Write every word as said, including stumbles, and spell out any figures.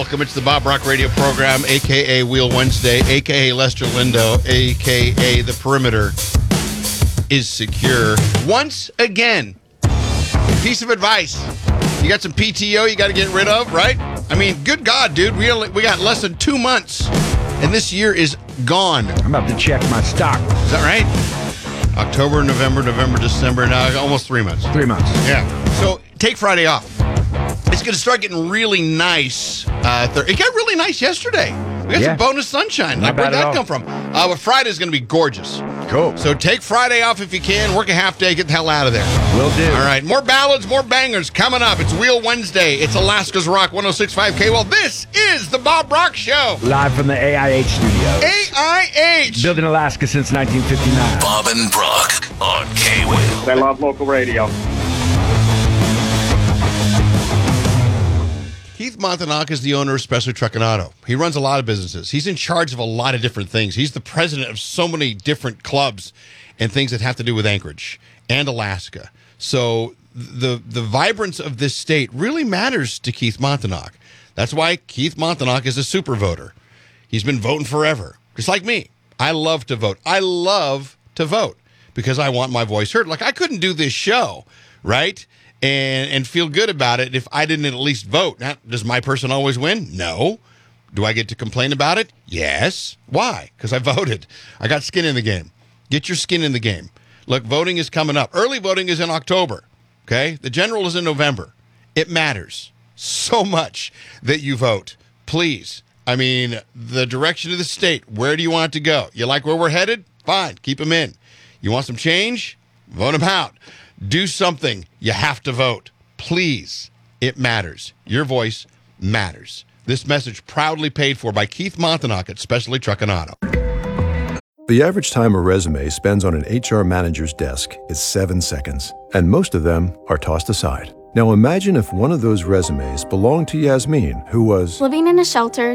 Welcome. It's the Bob Rock Radio program, a k a. Wheel Wednesday, a k a. Lester Lindo, a k a. The Perimeter is secure. Once again, piece of advice. You got some P T O you got to get rid of, right? I mean, good God, dude. We, only, we got less than two months, and this year is gone. I'm about to check my stock. Is that right? October, November, November, December, now almost three months. Three months. Yeah. So take Friday off. It's going to start getting really nice. Uh, th- it got really nice yesterday. We got Yeah. some bonus sunshine. Not Like, where'd bad at that all. come from? Uh, but Friday's going to be gorgeous. Cool. So take Friday off if you can. Work a half day. Get the hell out of there. Will do. All right. More ballads, more bangers coming up. It's Wheel Wednesday. It's Alaska's Rock one oh six point five K. Well, this is the Bob Rock Show. Live from the A I H studios. A I H. Built in Alaska since nineteen fifty-nine. Bob and Brock on K-Wheel. They love local radio. Keith Montanak is the owner of Specialty Truck and Auto. He runs a lot of businesses. He's in charge of a lot of different things. He's the president of so many different clubs and things that have to do with Anchorage and Alaska. So the the vibrance of this state really matters to Keith Montanak. That's why Keith Montanak is a super voter. He's been voting forever, just like me. I love to vote. I love to vote because I want my voice heard. Like, I couldn't do this show, right? And and feel good about it if I didn't at least vote. Now, does my person always win? No. Do I get to complain about it? Yes. Why? Because I voted. I got skin in the game. Get your skin in the game. Look, voting is coming up. Early voting is in October, okay? The general is in November. It matters so much that you vote. Please. I mean, the direction of the state, where do you want it to go? You like where we're headed? Fine. Keep them in. You want some change? Vote them out. Do something. You have to vote. Please. It matters. Your voice matters. This message proudly paid for by Keith Montanak at Specialty Truck and Auto. The average time a resume spends on an H R manager's desk is seven seconds, and most of them are tossed aside. Now imagine if one of those resumes belonged to Yasmin, who was living in a shelter